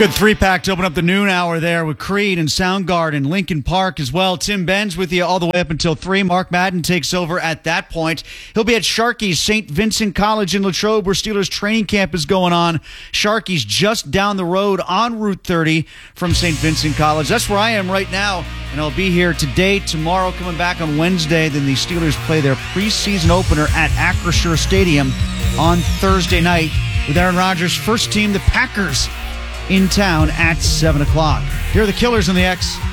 Good three-pack to open up the noon hour there with Creed and Soundgarden, Linkin Park as well. Tim Benz with you all the way up until 3. Mark Madden takes over at that point. He'll be at Sharky's St. Vincent College in Latrobe where Steelers training camp is going on. Sharky's just down the road on Route 30 from St. Vincent College. That's where I am right now, and I'll be here today, tomorrow, coming back on Wednesday. Then the Steelers play their preseason opener at Acrisure Stadium on Thursday night with Aaron Rodgers' first team, the Packers, in town at 7 o'clock. Here are the Killers on the X.